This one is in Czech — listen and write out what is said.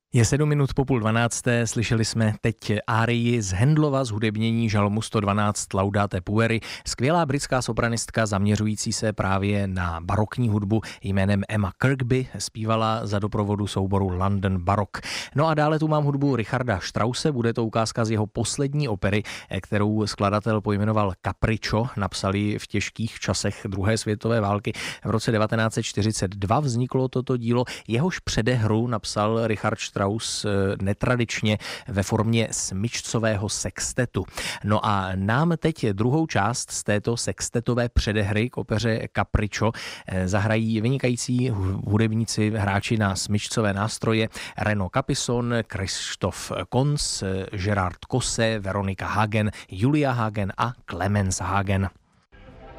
Je 7 minut po půl 12. Slyšeli jsme teď árii z Handlova zhudebnění žalmu 112 Laudate Pueri. Skvělá britská sopranistka zaměřující se právě na barokní hudbu jménem Emma Kirkby zpívala za doprovodu souboru London Baroque. No a dále tu mám hudbu Richarda Strause, bude to ukázka z jeho poslední opery, kterou skladatel pojmenoval Capriccio, napsali v těžkých časech druhé světové války. V roce 1942 vzniklo toto dílo, jehož předehru napsal Richard Strauss netradičně ve formě smyčcového sextetu. No a nám teď druhou část z této sextetové předehry k opeře Capriccio zahrají vynikající hudebníci, hráči na smyčcové nástroje Reno Capison, Christoph Kons, Gerard Kosse, Veronika Hagen, Julia Hagen a Clemens Hagen.